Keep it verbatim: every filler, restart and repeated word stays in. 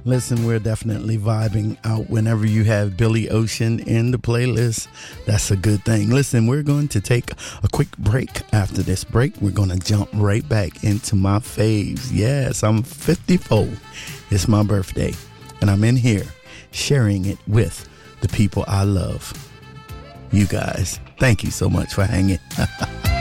Listen, we're definitely vibing out whenever you have Billy Ocean in the playlist. That's a good thing. Listen, we're going to take a quick break. After this break, we're going to jump right back into my faves. Yes, I'm fifty-four. It's my birthday, and I'm in here sharing it with the people I love. You guys, thank you so much for hanging.